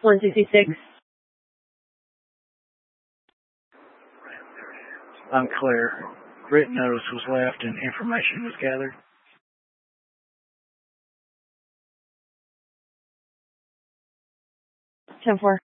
166. Unclear. Written notice was left and information was gathered. 10-4.